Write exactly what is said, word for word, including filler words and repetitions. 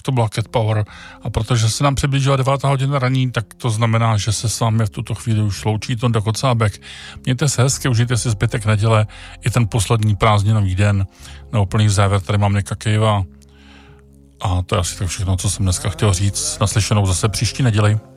to byla Cat Power. A protože se nám přiblížila devátá hodina raní, tak to znamená, že se s vámi v tuto chvíli už loučí Tonda Kocábek. Mějte se hezky, užijte si zbytek neděle i ten poslední prázdninový den. Na úplný závěr tady mám Nika Cavea. A to je asi tak všechno, co jsem dneska chtěl říct. Naslyšenou zase příští neděli.